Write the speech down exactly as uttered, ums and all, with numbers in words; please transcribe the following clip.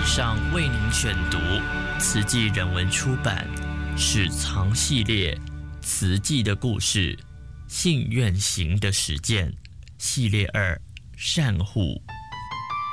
上为您选读慈济人文出版史藏系列慈济的故事信愿行的实践系列二善护。